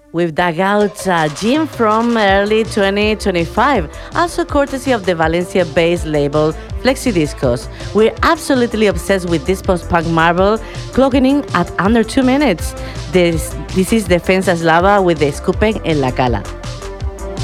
We've dug out Jim from early 2025, also courtesy of the Valencia-based label Flexidiscos. We're absolutely obsessed with this post-punk marvel, clocking in at under 2 minutes. This is Defensa Slava with the Escupen en la Cala.